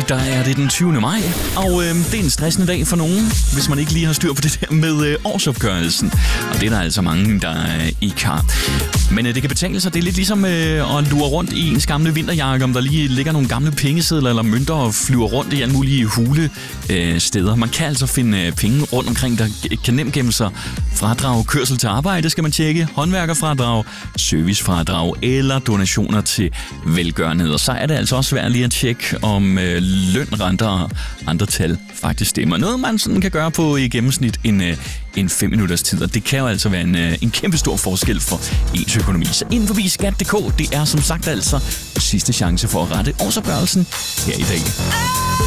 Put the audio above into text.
der er det den 20. maj, og det er en stressende dag for nogen, hvis man ikke lige har styr på det der med årsopgørelsen. Og det er der altså mange, der ikke har. Men det kan betale sig. Det er lidt ligesom at lure rundt i ens gamle vinterjakke, om der lige ligger nogle gamle pengesedler eller mønter og flyver rundt i alle mulige hule steder. Man kan altså finde penge rundt omkring, der kan nemt gemme sig. Fradrag, kørsel til arbejde skal man tjekke, håndværkerfradrag, servicefradrag eller donationer til velgørenhed. Og så er det altså også svært lige at tjekke, om løn, renter og andre tal faktisk stemmer. Noget, man sådan kan gøre på i gennemsnit en 5 minutters tid, og det kan jo altså være en kæmpe stor forskel for ens økonomi. Så ind forbi skat.dk, det er som sagt altså sidste chance for at rette årsopgørelsen her i dag.